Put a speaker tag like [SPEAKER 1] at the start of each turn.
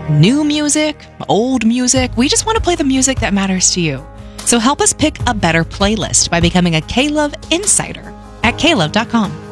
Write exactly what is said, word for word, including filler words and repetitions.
[SPEAKER 1] New music, old music, we just want to play the music that matters to you. So help us pick a better playlist by becoming a K-Love Insider at K Love dot com.